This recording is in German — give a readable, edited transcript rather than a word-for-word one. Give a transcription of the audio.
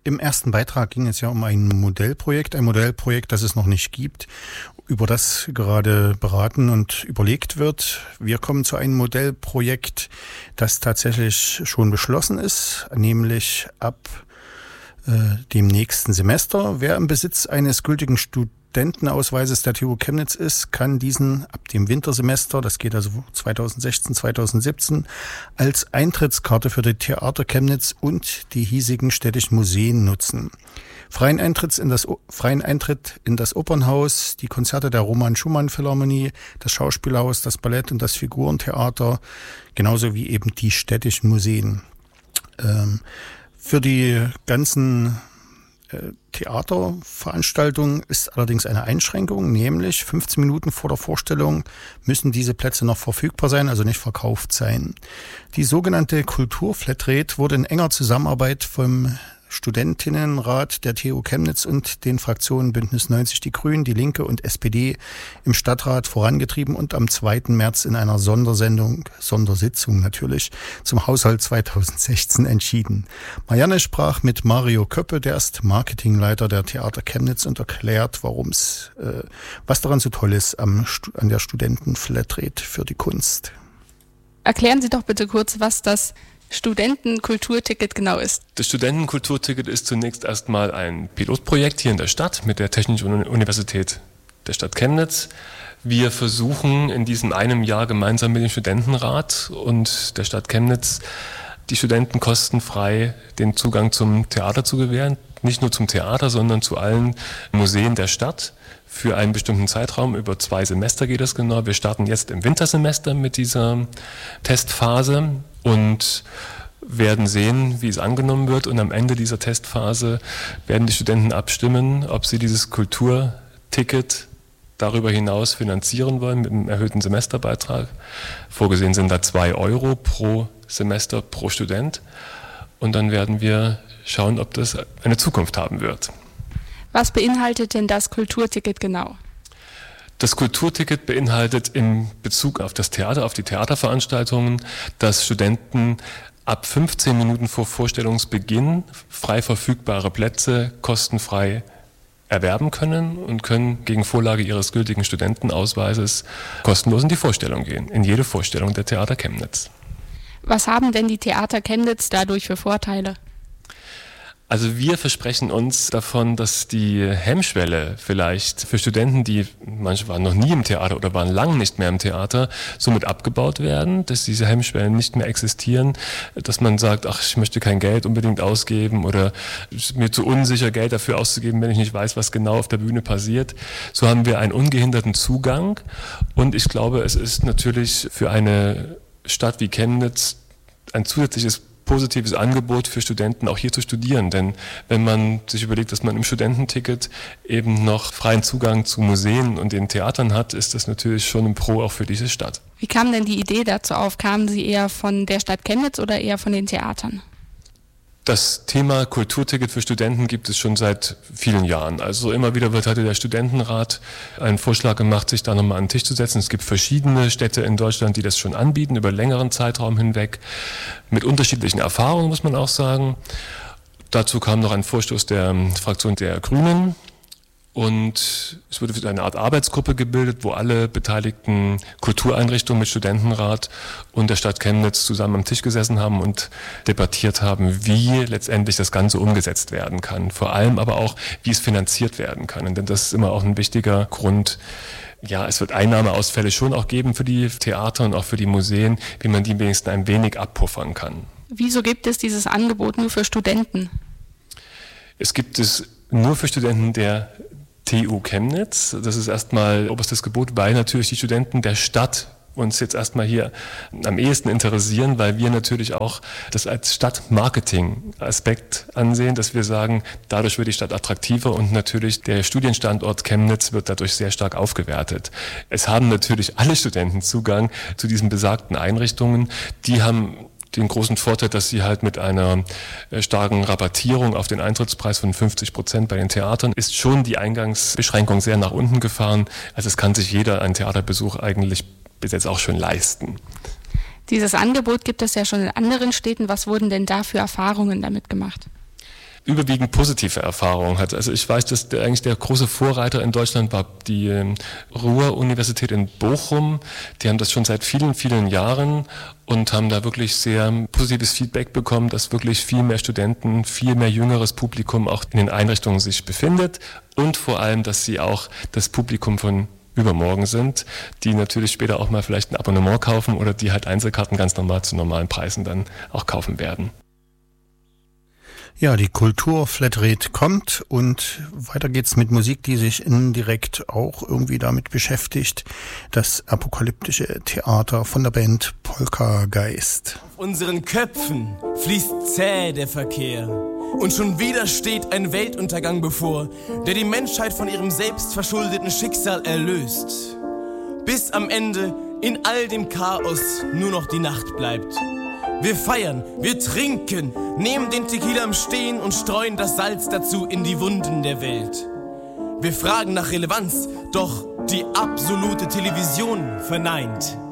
Im ersten Beitrag ging es ja um ein Modellprojekt, das es noch nicht gibt, über das gerade beraten und überlegt wird. Wir kommen zu einem Modellprojekt, das tatsächlich schon beschlossen ist, nämlich ab dem nächsten Semester. Wer im Besitz eines gültigen Studentenausweises der TU Chemnitz ist, kann diesen ab dem Wintersemester, das geht also 2016, 2017, als Eintrittskarte für die Theater Chemnitz und die hiesigen städtischen Museen nutzen. Freien Eintritt in das Opernhaus, die Konzerte der Roman Schumann Philharmonie, das Schauspielhaus, das Ballett und das Figurentheater, genauso wie eben die städtischen Museen. Für die ganzen Theaterveranstaltungen ist allerdings eine Einschränkung, nämlich 15 Minuten vor der Vorstellung müssen diese Plätze noch verfügbar sein, also nicht verkauft sein. Die sogenannte Kulturflatrate wurde in enger Zusammenarbeit vom Studentinnenrat der TU Chemnitz und den Fraktionen Bündnis 90 Die Grünen, Die Linke und SPD im Stadtrat vorangetrieben und am 2. März in einer Sondersitzung natürlich, zum Haushalt 2016 entschieden. Marianne sprach mit Mario Köppe, der ist Marketingleiter der Theater Chemnitz, und erklärt, was daran so toll ist an der Studentenflatrate für die Kunst. Erklären Sie doch bitte kurz, was das Studentenkulturticket genau ist. Das Studentenkulturticket ist zunächst erstmal ein Pilotprojekt hier in der Stadt mit der Technischen Universität der Stadt Chemnitz. Wir versuchen in diesem einem Jahr gemeinsam mit dem Studentenrat und der Stadt Chemnitz die Studenten kostenfrei den Zugang zum Theater zu gewähren. Nicht nur zum Theater, sondern zu allen Museen der Stadt. Für einen bestimmten Zeitraum, über 2 Semester geht das genau. Wir starten jetzt im Wintersemester mit dieser Testphase und werden sehen, wie es angenommen wird. Und am Ende dieser Testphase werden die Studenten abstimmen, ob sie dieses Kulturticket darüber hinaus finanzieren wollen mit einem erhöhten Semesterbeitrag. Vorgesehen sind da 2 Euro pro Semester pro Student. Und dann werden wir schauen, ob das eine Zukunft haben wird. Was beinhaltet denn das Kulturticket genau? Das Kulturticket beinhaltet in Bezug auf das Theater, auf die Theaterveranstaltungen, dass Studenten ab 15 Minuten vor Vorstellungsbeginn frei verfügbare Plätze kostenfrei erwerben können und können gegen Vorlage ihres gültigen Studentenausweises kostenlos in die Vorstellung gehen, in jede Vorstellung der Theater Chemnitz. Was haben denn die Theater Chemnitz dadurch für Vorteile? Also wir versprechen uns davon, dass die Hemmschwelle vielleicht für Studenten, die manche waren noch nie im Theater oder waren lang nicht mehr im Theater, somit abgebaut werden, dass diese Hemmschwellen nicht mehr existieren, dass man sagt, ach, ich möchte kein Geld unbedingt ausgeben oder es ist mir zu unsicher, Geld dafür auszugeben, wenn ich nicht weiß, was genau auf der Bühne passiert. So haben wir einen ungehinderten Zugang und ich glaube, es ist natürlich für eine Stadt wie Chemnitz ein zusätzliches positives Angebot für Studenten, auch hier zu studieren. Denn wenn man sich überlegt, dass man im Studententicket eben noch freien Zugang zu Museen und den Theatern hat, ist das natürlich schon ein Pro auch für diese Stadt. Wie kam denn die Idee dazu auf? Kamen Sie eher von der Stadt Chemnitz oder eher von den Theatern? Das Thema Kulturticket für Studenten gibt es schon seit vielen Jahren. Also immer wieder hatte der Studentenrat einen Vorschlag gemacht, sich da nochmal an den Tisch zu setzen. Es gibt verschiedene Städte in Deutschland, die das schon anbieten, über längeren Zeitraum hinweg, mit unterschiedlichen Erfahrungen, muss man auch sagen. Dazu kam noch ein Vorstoß der Fraktion der Grünen. Und es wurde eine Art Arbeitsgruppe gebildet, wo alle beteiligten Kultureinrichtungen mit Studentenrat und der Stadt Chemnitz zusammen am Tisch gesessen haben und debattiert haben, wie letztendlich das Ganze umgesetzt werden kann. Vor allem aber auch, wie es finanziert werden kann. Denn das ist immer auch ein wichtiger Grund. Ja, es wird Einnahmeausfälle schon auch geben für die Theater und auch für die Museen, wie man die wenigstens ein wenig abpuffern kann. Wieso gibt es dieses Angebot nur für Studenten? Es gibt es nur für Studenten der TU Chemnitz. Das ist erstmal oberstes Gebot, weil natürlich die Studenten der Stadt uns jetzt erstmal hier am ehesten interessieren, weil wir natürlich auch das als Stadtmarketing-Aspekt ansehen, dass wir sagen, dadurch wird die Stadt attraktiver und natürlich der Studienstandort Chemnitz wird dadurch sehr stark aufgewertet. Es haben natürlich alle Studenten Zugang zu diesen besagten Einrichtungen. Die haben den großen Vorteil, dass sie halt mit einer starken Rabattierung auf den Eintrittspreis von 50% bei den Theatern ist schon die Eingangsbeschränkung sehr nach unten gefahren. Also es kann sich jeder einen Theaterbesuch eigentlich bis jetzt auch schon leisten. Dieses Angebot gibt es ja schon in anderen Städten. Was wurden denn da für Erfahrungen damit gemacht? überwiegend positive Erfahrungen hat. Also ich weiß, dass eigentlich der große Vorreiter in Deutschland war die Ruhr-Universität in Bochum. Die haben das schon seit vielen, vielen Jahren und haben da wirklich sehr positives Feedback bekommen, dass wirklich viel mehr Studenten, viel mehr jüngeres Publikum auch in den Einrichtungen sich befindet und vor allem, dass sie auch das Publikum von übermorgen sind, die natürlich später auch mal vielleicht ein Abonnement kaufen oder die halt Einzelkarten ganz normal zu normalen Preisen dann auch kaufen werden. Ja, die Kultur-Flatrate kommt und weiter geht's mit Musik, die sich indirekt auch irgendwie damit beschäftigt. Das apokalyptische Theater von der Band Poltergeist. Auf unseren Köpfen fließt zäh der Verkehr. Und schon wieder steht ein Weltuntergang bevor, der die Menschheit von ihrem selbstverschuldeten Schicksal erlöst. Bis am Ende in all dem Chaos nur noch die Nacht bleibt. Wir feiern, wir trinken, nehmen den Tequila im Stehen und streuen das Salz dazu in die Wunden der Welt. Wir fragen nach Relevanz, doch die absolute Television verneint.